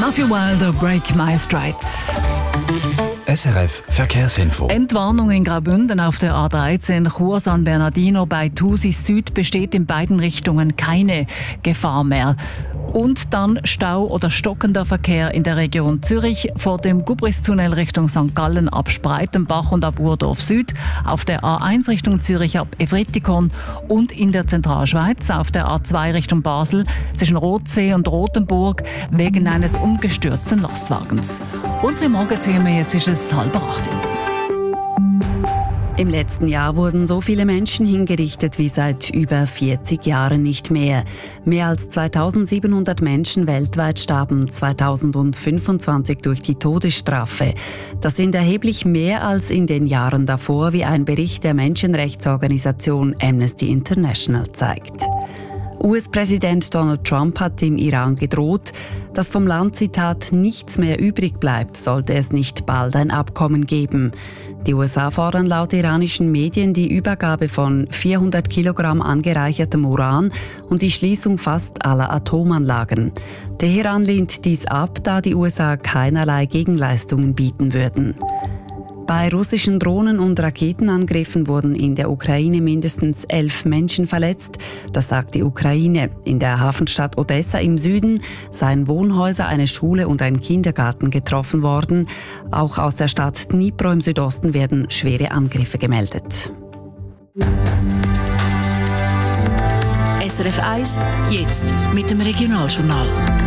Matthew Wilder, Break My Strides. SRF Verkehrsinfo. Entwarnung in Graubünden auf der A13 Chur San Bernardino bei Thusis Süd besteht in beiden Richtungen keine Gefahr mehr. Und dann Stau oder stockender Verkehr in der Region Zürich vor dem Gubristunnel Richtung St. Gallen ab Spreitenbach und ab Urdorf Süd, auf der A1 Richtung Zürich ab Evretikon und in der Zentralschweiz auf der A2 Richtung Basel zwischen Rothsee und Rothenburg wegen eines umgestürzten Lastwagens. Unsere Morgenthemen, jetzt ist es 7:30. Im letzten Jahr wurden so viele Menschen hingerichtet wie seit über 40 Jahren nicht mehr. Mehr als 2700 Menschen weltweit starben 2025 durch die Todesstrafe. Das sind erheblich mehr als in den Jahren davor, wie ein Bericht der Menschenrechtsorganisation Amnesty International zeigt. US-Präsident Donald Trump hat dem Iran gedroht, dass vom Land, Zitat, nichts mehr übrig bleibt, sollte es nicht bald ein Abkommen geben. Die USA fordern laut iranischen Medien die Übergabe von 400 Kilogramm angereichertem Uran und die Schließung fast aller Atomanlagen. Teheran lehnt dies ab, da die USA keinerlei Gegenleistungen bieten würden. Bei russischen Drohnen- und Raketenangriffen wurden in der Ukraine mindestens 11 Menschen verletzt. Das sagt die Ukraine. In der Hafenstadt Odessa im Süden seien Wohnhäuser, eine Schule und ein Kindergarten getroffen worden. Auch aus der Stadt Dnipro im Südosten werden schwere Angriffe gemeldet. SRF 1, jetzt mit dem Regionaljournal.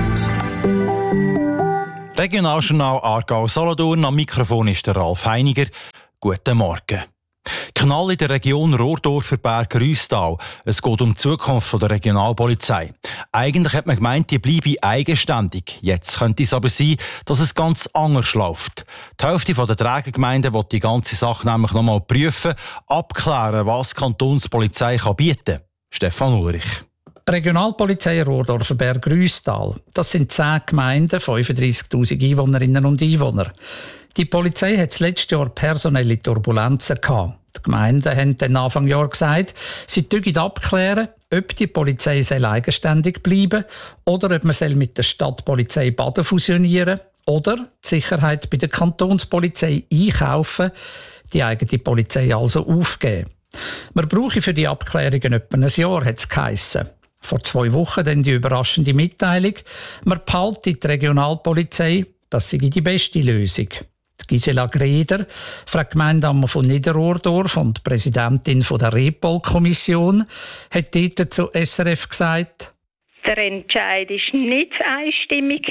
Regionaljournal Aargau-Solothurn, am Mikrofon ist der Ralf Heiniger. Guten Morgen. Knall in der Region Rohrdorfer Berg-Rüstal. Es geht um die Zukunft der Regionalpolizei. Eigentlich hat man gemeint, die bleibe eigenständig. Jetzt könnte es aber sein, dass es ganz anders läuft. Die Hälfte der Trägergemeinden will die ganze Sache nämlich noch einmal prüfen, abklären, was die Kantonspolizei bieten kann. Stefan Ulrich. Regionalpolizei Rohrdorfer Berg-Rüstal. Das sind 10 Gemeinden, 35'000 Einwohnerinnen und Einwohner. Die Polizei hat letztes Jahr personelle Turbulenzen gehabt. Die Gemeinden haben dann Anfang Jahr gesagt, sie dürfen abklären, ob die Polizei eigenständig bleiben oder ob man mit der Stadtpolizei Baden fusionieren oder die Sicherheit bei der Kantonspolizei einkaufen, die eigene Polizei also aufgeben. Man brauche für die Abklärungen etwa ein Jahr, hat es geheissen. Vor 2 Wochen dann die überraschende Mitteilung, man behalte die Regionalpolizei, das sei die beste Lösung. Die Gisela Greder, Frau Gemeindeammer von Niederrohrdorf und Präsidentin der Repol-Kommission, hat dort zu SRF gesagt: Der Entscheid war nicht einstimmig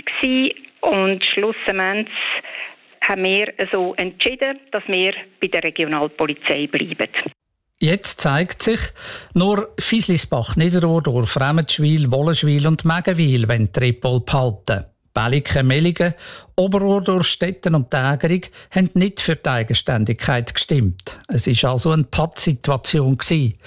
und schlussendlich haben wir so entschieden, dass wir bei der Regionalpolizei bleiben. Jetzt zeigt sich, nur Fieslisbach, Niederrohrdorf, Remmenschwil, Wollenschwil und Megenwil wollen die Repol behalten. Belliken, Melligen, Oberrohrdorf, Stetten und Tägerung haben nicht für die Eigenständigkeit gestimmt. Es war also eine Pattsituation.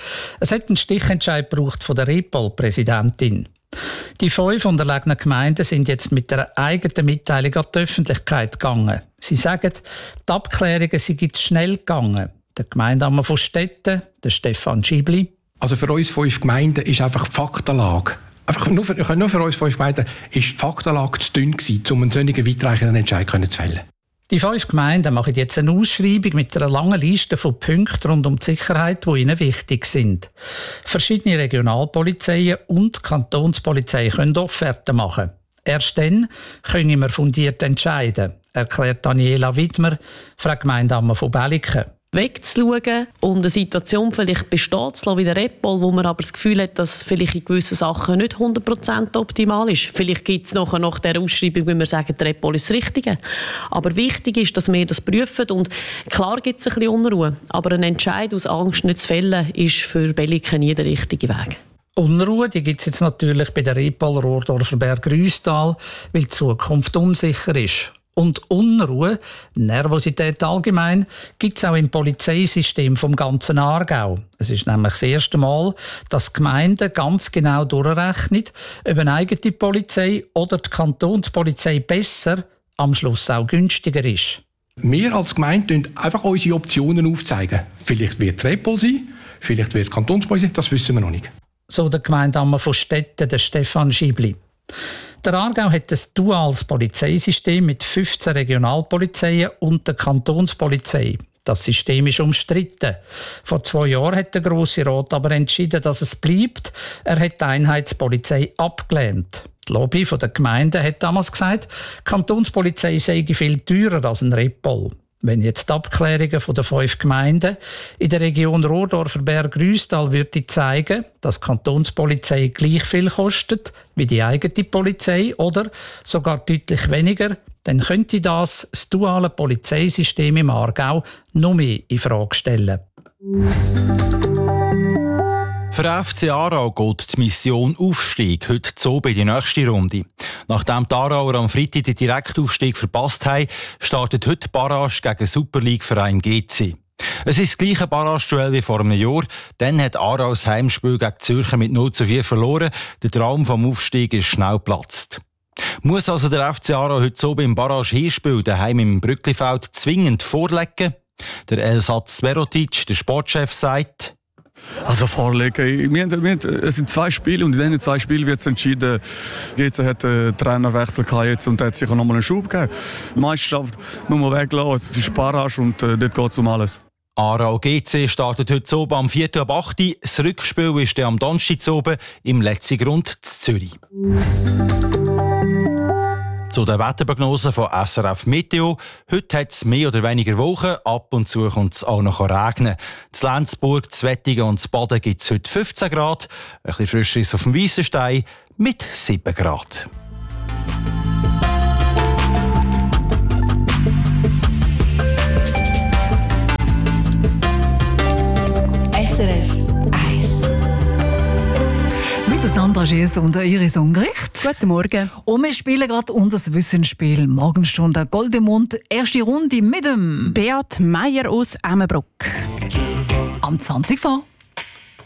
Es hat einen Stichentscheid gebraucht von der Repol-Präsidentin. Die 5 unterlegenen Gemeinden sind jetzt mit einer eigenen Mitteilung an die Öffentlichkeit gegangen. Sie sagen, die Abklärungen sind schnell gegangen. Der Gemeindeammer von Stetten, der Stefan Schibli. Also für uns 5 Gemeinden ist einfach die Faktenlage. Nur für uns 5 Gemeinden ist die Faktenlage zu dünn gewesen, um einen solchen weitreichenden Entscheid zu fällen. Die 5 Gemeinden machen jetzt eine Ausschreibung mit einer langen Liste von Punkten rund um die Sicherheit, die ihnen wichtig sind. Verschiedene Regionalpolizeien und die Kantonspolizei können Offerten machen. Erst dann können wir fundiert entscheiden, erklärt Daniela Widmer, Frau Gemeindeammer von Belliken. Wegzuschauen und eine Situation vielleicht bestehen zu lassen wie der Repol, wo man aber das Gefühl hat, dass vielleicht in gewissen Sachen nicht 100% optimal ist. Vielleicht gibt es nachher nach dieser Ausschreibung, wenn wir sagen, der Repol ist das Richtige. Aber wichtig ist, dass wir das prüfen und klar gibt es ein bisschen Unruhe. Aber ein Entscheid aus Angst nicht zu fällen, ist für Belliken nie der richtige Weg. Unruhe gibt es jetzt natürlich bei der Repol Rohrdorfer Berg-Rüstal, weil die Zukunft unsicher ist. Und Unruhe, Nervosität allgemein, gibt es auch im Polizeisystem vom ganzen Aargau. Es ist nämlich das erste Mal, dass die Gemeinden ganz genau durchrechnen, ob eine eigene Polizei oder die Kantonspolizei besser, am Schluss auch günstiger ist. Wir als Gemeinde zeigen einfach unsere Optionen aufzeigen. Vielleicht wird es Repol sein, vielleicht wird es Kantonspolizei, das wissen wir noch nicht. So der Gemeindeammer von Stetten, der Stefan Schibli. Der Aargau hat ein duales Polizeisystem mit 15 Regionalpolizeien und der Kantonspolizei. Das System ist umstritten. Vor 2 Jahren hat der Grosse Rat aber entschieden, dass es bleibt. Er hat die Einheitspolizei abgelehnt. Die Lobby der Gemeinden hat damals gesagt, die Kantonspolizei sei viel teurer als ein Repol. Wenn jetzt die Abklärungen der 5 Gemeinden in der Region Rohrdorfer-Berg-Rüstal zeigen, dass die Kantonspolizei gleich viel kostet wie die eigene Polizei oder sogar deutlich weniger, dann könnte das duale Polizeisystem im Aargau noch mehr in Frage stellen. Für den FC Aarau geht die Mission Aufstieg heute zu in die nächste Runde. Nachdem die Aarauer am Freitag den Direktaufstieg verpasst haben, startet heute die Barrage gegen Super League-Verein GC. Es ist das gleiche Barrage-Duell wie vor einem Jahr. Dann hat Aarau das Heimspiel gegen Zürcher mit 0:4 verloren. Der Traum vom Aufstieg ist schnell geplatzt. Muss also der FC Aarau heute so beim Barrage-Hinspiel daheim im Brücklifeld zwingend vorlegen? Der Elsatz Verotic, der Sportchef, sagt: Also vorlegen. Es sind 2 Spiele und in diesen 2 Spielen wird es entschieden. GC hat einen Trainerwechsel jetzt und hat sicher noch mal einen Schub gegeben. Die Meisterschaft muss man weglassen. Es ist Barrage und dort geht es um alles. Aarau GC startet heute oben am 4. ab 8. Das Rückspiel ist dann am Donnerstag oben im Letzigrund in Zürich. Zu den Wetterprognosen von SRF Meteo. Heute hat es mehr oder weniger Wochen. Ab und zu kommt es auch noch regnen. In Lenzburg, Wettingen und Baden gibt es heute 15 Grad. Ein bisschen frischer ist auf dem Weissenstein mit 7 Grad. SRF 1. Mit Sandra Gies und Iris Ungericht. Guten Morgen. Und wir spielen gerade unser Wissensspiel Morgenstunde Goldemund. Erste Runde mit dem Beat Meier aus Emmenbruck. am 20 vor.